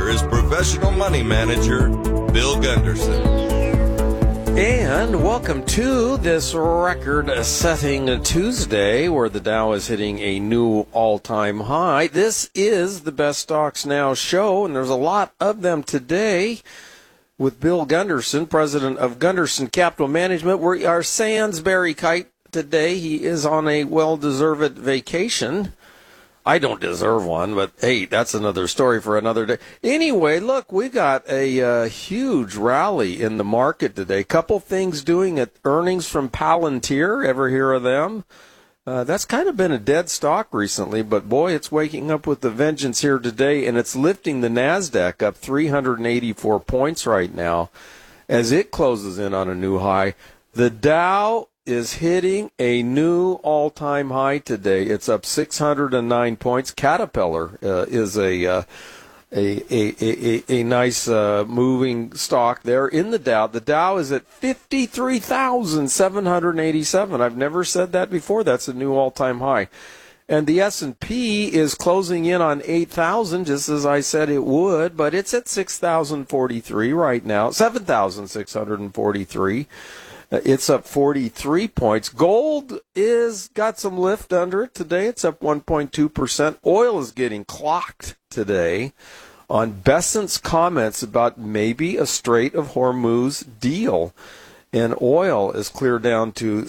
here is professional money manager Bill Gunderson. And welcome to this record-setting Tuesday where the Dow is hitting a new all-time high. This is the Best Stocks Now show, and there's a lot of them today with Bill Gunderson, president of Gunderson Capital Management. We are sans Barry Kite today. He is on a well-deserved vacation. I don't deserve one, but hey, that's another story for another day. Anyway, look, we got a huge rally in the market today. Couple things doing at earnings from Palantir. Ever hear of them? That's kind of been a dead stock recently, but boy, it's waking up with a vengeance here today, and it's lifting the NASDAQ up 384 points right now as it closes in on a new high. The Dow is hitting a new all-time high today. It's up 609 points. Caterpillar is a nice moving stock there in the Dow. The Dow is at 53,787. I've never said that before. That's a new all-time high. And the S&P is closing in on 8,000, just as I said it would, but it's at 6,043 right now, 7,643. It's up 43 points. Gold is got some lift under it today. It's up 1.2%. Oil is getting clocked today on Bessent's comments about maybe a Strait of Hormuz deal. And oil is clear down to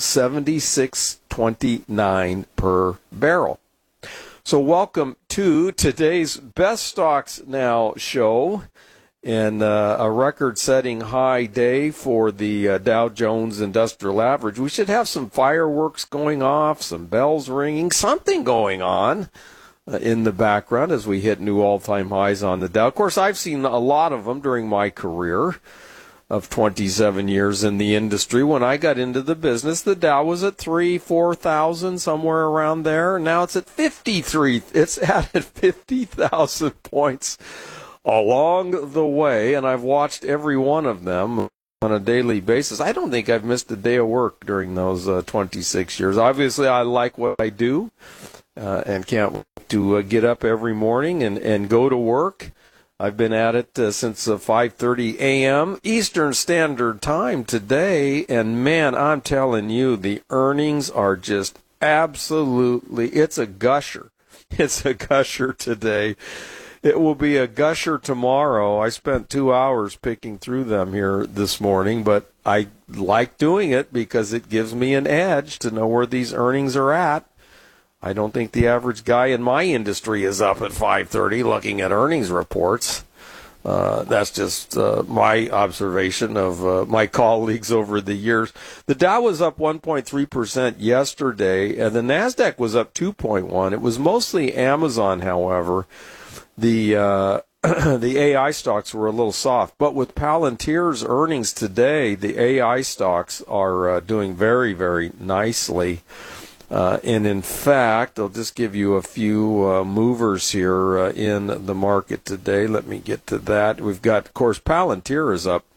$76.29 per barrel. So welcome to today's Best Stocks Now show. And a record-setting high day for the Dow Jones Industrial Average. We should have some fireworks going off, some bells ringing, something going on in the background as we hit new all-time highs on the Dow. Of course, I've seen a lot of them during my career of 27 years in the industry. When I got into the business, the Dow was at 4,000, somewhere around there. Now it's at 53. It's added 50,000 points along the way, and I've watched every one of them on a daily basis. I don't think I've missed a day of work during those 26 years. Obviously, I like what I do and can't wait to get up every morning and go to work. I've been at it since 5:30 a.m. Eastern Standard Time today, and man, I'm telling you, the earnings are just absolutely, it's a gusher. It's a gusher today. It will be a gusher tomorrow. I spent 2 hours picking through them here this morning, but I like doing it because it gives me an edge to know where these earnings are at. I don't think the average guy in my industry is up at 5:30 looking at earnings reports. That's just my observation of my colleagues over the years. The Dow was up 1.3% yesterday, and the NASDAQ was up 2.1%. It was mostly Amazon, however. The AI stocks were a little soft, but with Palantir's earnings today, the AI stocks are doing very, very nicely. And in fact, I'll just give you a few movers here in the market today. Let me get to that. We've got, of course, Palantir is up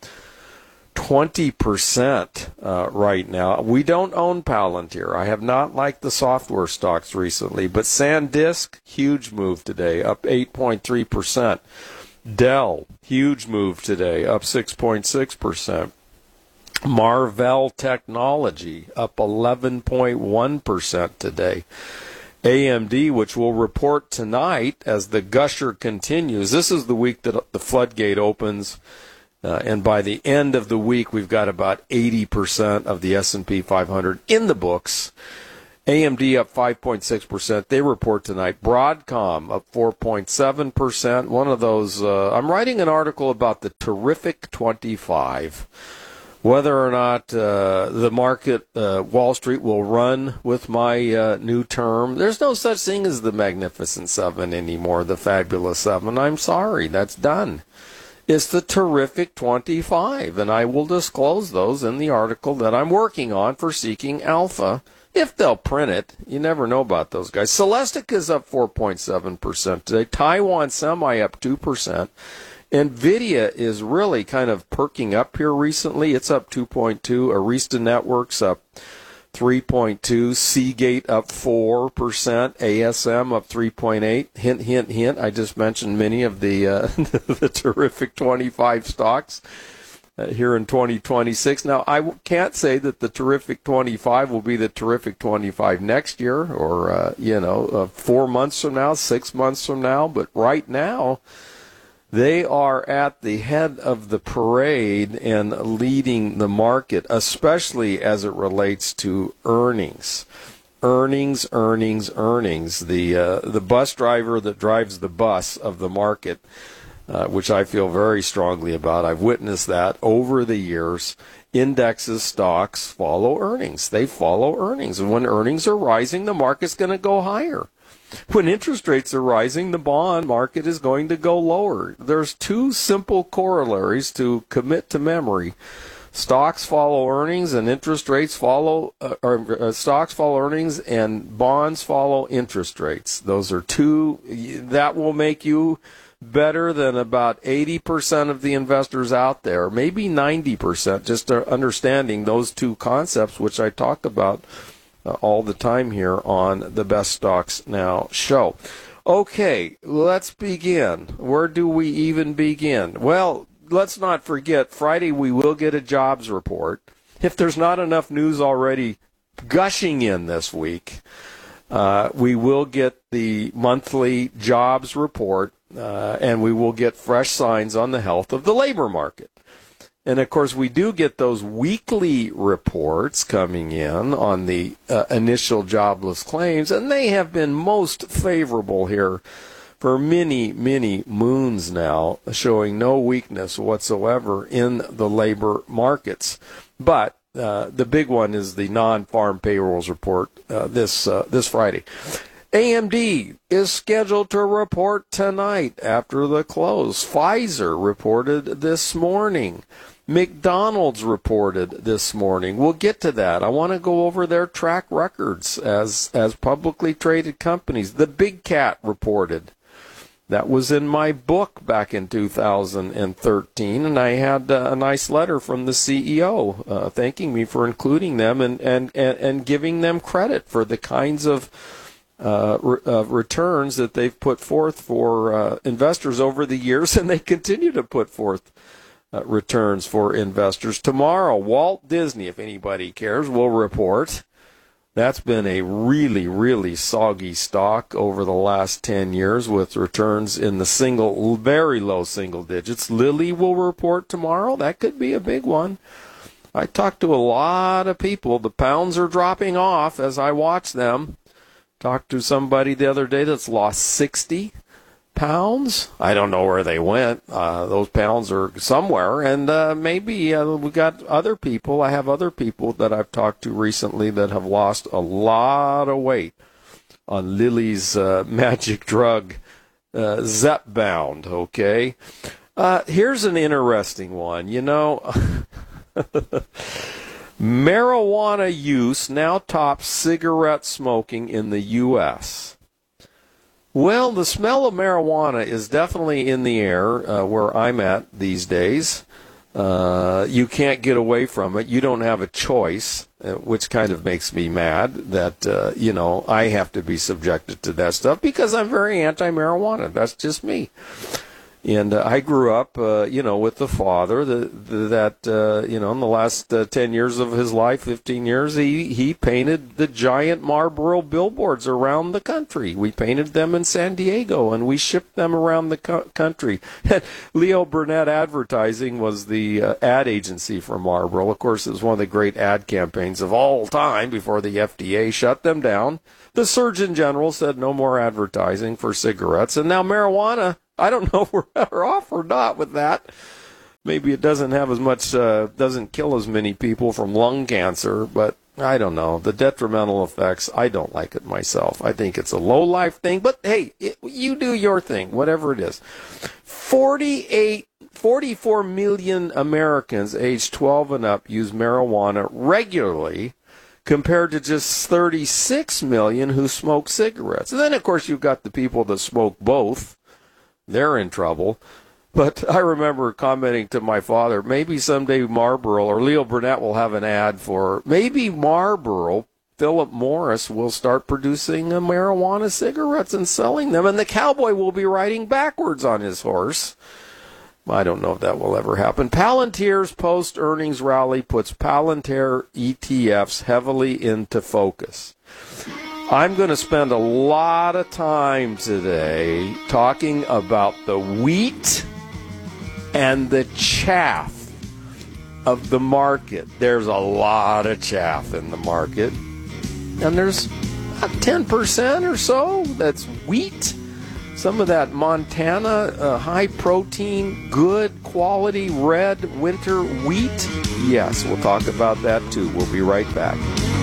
20% right now. We don't own Palantir. I have not liked the software stocks recently, but SanDisk, huge move today, up 8.3%. Dell, huge move today, up 6.6%. Marvell Technology, up 11.1% today. AMD, which will report tonight as the gusher continues. This is the week that the floodgate opens. And by the end of the week, we've got about 80% of the S&P 500 in the books. AMD up 5.6%. They report tonight. Broadcom up 4.7%. One of those, I'm writing an article about the terrific 25. Whether or not the market, Wall Street, will run with my new term, there's no such thing as the Magnificent Seven anymore, the Fabulous Seven. I'm sorry, that's done. It's the terrific 25, and I will disclose those in the article that I'm working on for Seeking Alpha, if they'll print it. You never know about those guys. Celestica is up 4.7% today. Taiwan Semi up 2%. NVIDIA is really kind of perking up here recently. It's up 2.2. Arista Networks up 3.2%, Seagate up 4%, ASM up 3.8%. Hint, hint, hint. I just mentioned many of the the terrific 25 stocks here in 2026. Now, I can't say that the terrific 25 will be the terrific 25 next year or, 4 months from now, 6 months from now. But right now, they are at the head of the parade and leading the market, especially as it relates to earnings. Earnings. The bus driver that drives the bus of the market, which I feel very strongly about. I've witnessed that over the years. Indexes, stocks follow earnings. They follow earnings. And when earnings are rising, the market's going to go higher. When interest rates are rising, the bond market is going to go lower. There's two simple corollaries to commit to memory. Stocks follow earnings and interest rates follow, stocks follow earnings and bonds follow interest rates. Those are two, that will make you better than about 80% of the investors out there, maybe 90%, just understanding those two concepts, which I talk about all the time here on the Best Stocks Now show. Okay, let's begin. Where do we even begin? Well, let's not forget, Friday we will get a jobs report. If there's not enough news already gushing in this week, we will get the monthly jobs report, and we will get fresh signs on the health of the labor market. And, of course, we do get those weekly reports coming in on the initial jobless claims, and they have been most favorable here for many, many moons now, showing no weakness whatsoever in the labor markets. But the big one is the non-farm payrolls report this Friday. AMD is scheduled to report tonight after the close. Pfizer reported this morning. McDonald's reported this morning. We'll get to that. I want to go over their track records as publicly traded companies. The Big Cat reported. That was in my book back in 2013, and I had a nice letter from the CEO thanking me for including them and giving them credit for the kinds of returns that they've put forth for investors over the years, and they continue to put forth returns for investors. Tomorrow, Walt Disney, if anybody cares, will report. That's been a really, really soggy stock over the last 10 years with returns in the very low single digits. Lilly will report tomorrow. That could be a big one. I talked to a lot of people. The pounds are dropping off as I watch them. Talked to somebody the other day that's lost 60 pounds. I don't know where they went. Those pounds are somewhere, and maybe we got other people. I have other people that I've talked to recently that have lost a lot of weight on Lilly's magic drug, Zepbound. Okay, here's an interesting one. Marijuana use now tops cigarette smoking in the U.S. Well, the smell of marijuana is definitely in the air where I'm at these days. You can't get away from it. You don't have a choice, which kind of makes me mad that, I have to be subjected to that stuff because I'm very anti-marijuana. That's just me. And I grew up, with the father that in the last 10 years of his life, 15 years, he painted the giant Marlboro billboards around the country. We painted them in San Diego, and we shipped them around the country. Leo Burnett Advertising was the ad agency for Marlboro. Of course, it was one of the great ad campaigns of all time before the FDA shut them down. The Surgeon General said no more advertising for cigarettes, and now marijuana. I don't know if we're better off or not with that. Maybe it doesn't have as much, doesn't kill as many people from lung cancer, but I don't know. The detrimental effects, I don't like it myself. I think it's a low-life thing, but hey, you do your thing, whatever it is. 44 million Americans aged 12 and up use marijuana regularly, compared to just 36 million who smoke cigarettes. And then, of course, you've got the people that smoke both. They're in trouble. But I remember commenting to my father, maybe someday Marlboro or Leo Burnett will have an ad for maybe Marlboro Philip Morris will start producing marijuana cigarettes and selling them, and the cowboy will be riding backwards on his horse. I don't know if that will ever happen. Palantir's post-earnings rally puts Palantir ETFs heavily into focus. I'm going to spend a lot of time today talking about the wheat and the chaff of the market. There's a lot of chaff in the market, and there's about 10% or so that's wheat. Some of that Montana high-protein, good quality red winter wheat. Yes, we'll talk about that too. We'll be right back.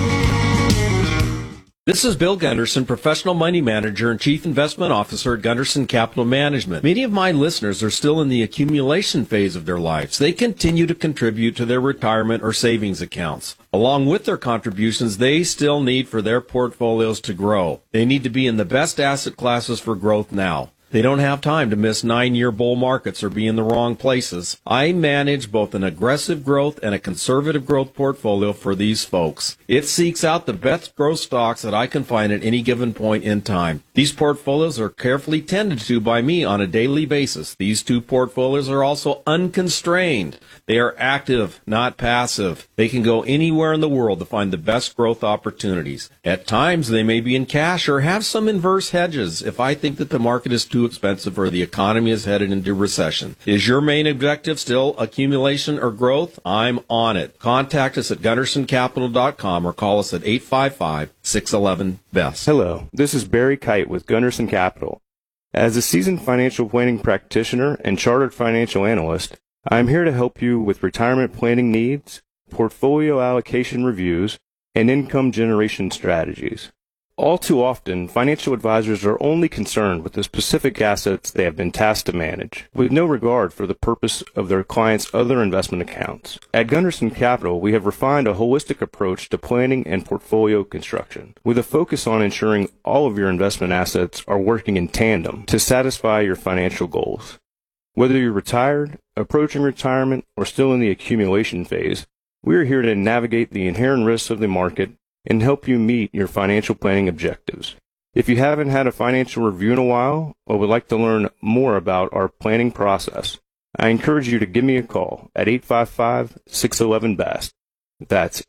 This is Bill Gunderson, Professional Money Manager and Chief Investment Officer at Gunderson Capital Management. Many of my listeners are still in the accumulation phase of their lives. They continue to contribute to their retirement or savings accounts. Along with their contributions, they still need for their portfolios to grow. They need to be in the best asset classes for growth now. They don't have time to miss 9-year bull markets or be in the wrong places. I manage both an aggressive growth and a conservative growth portfolio for these folks. It seeks out the best growth stocks that I can find at any given point in time. These portfolios are carefully tended to by me on a daily basis. These two portfolios are also unconstrained. They are active, not passive. They can go anywhere in the world to find the best growth opportunities. At times, they may be in cash or have some inverse hedges if I think that the market is too expensive or the economy is headed into recession. Is your main objective still accumulation or growth? I'm on it. Contact us at GundersonCapital.com or call us at 855-611-BEST. Hello, this is Barry Kite with Gunderson Capital. As a seasoned financial planning practitioner and chartered financial analyst, I am here to help you with retirement planning needs, portfolio allocation reviews, and income generation strategies. All too often, financial advisors are only concerned with the specific assets they have been tasked to manage, with no regard for the purpose of their clients' other investment accounts. At Gunderson Capital, we have refined a holistic approach to planning and portfolio construction, with a focus on ensuring all of your investment assets are working in tandem to satisfy your financial goals. Whether you're retired, approaching retirement, or still in the accumulation phase, we are here to navigate the inherent risks of the market and help you meet your financial planning objectives. If you haven't had a financial review in a while or would like to learn more about our planning process, I encourage you to give me a call at 855-611-BEST. That's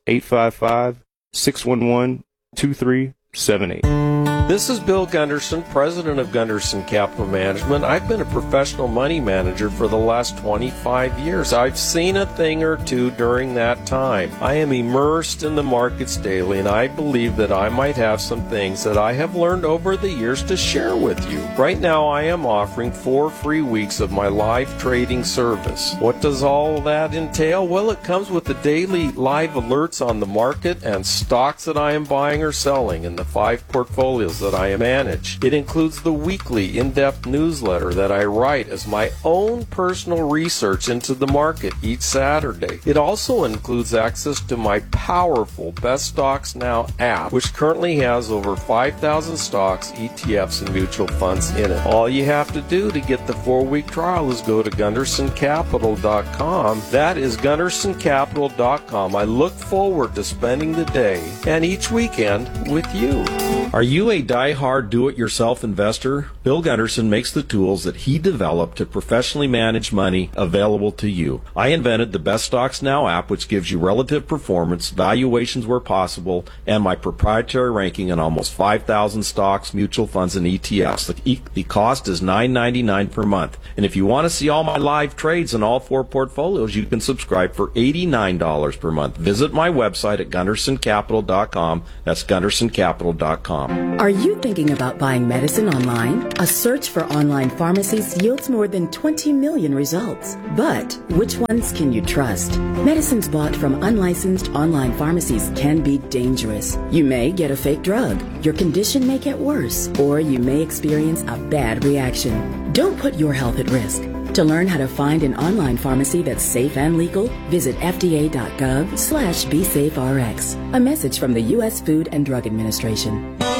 855-611-2378. This is Bill Gunderson, president of Gunderson Capital Management. I've been a professional money manager for the last 25 years. I've seen a thing or two during that time. I am immersed in the markets daily, and I believe that I might have some things that I have learned over the years to share with you. Right now, I am offering 4 free weeks of my live trading service. What does all that entail? Well, it comes with the daily live alerts on the market and stocks that I am buying or selling in the 5 portfolios that I manage. It includes the weekly in-depth newsletter that I write as my own personal research into the market each Saturday. It also includes access to my powerful Best Stocks Now app, which currently has over 5,000 stocks, ETFs, and mutual funds in it. All you have to do to get the 4-week trial is go to GundersonCapital.com. That is GundersonCapital.com. I look forward to spending the day and each weekend with you. Are you a die-hard do-it-yourself investor? Bill Gunderson makes the tools that he developed to professionally manage money available to you. I invented the Best Stocks Now app, which gives you relative performance, valuations where possible, and my proprietary ranking on almost 5,000 stocks, mutual funds, and ETFs. The cost is $9.99 per month. And if you want to see all my live trades in all 4 portfolios, you can subscribe for $89 per month. Visit my website at GundersonCapital.com. That's GundersonCapital.com. Are you thinking about buying medicine online? A search for online pharmacies yields more than 20 million results. But which ones can you trust? Medicines bought from unlicensed online pharmacies can be dangerous. You may get a fake drug, your condition may get worse, or you may experience a bad reaction. Don't put your health at risk. To learn how to find an online pharmacy that's safe and legal, visit fda.gov/BeSafeRx. A message from the U.S. Food and Drug Administration.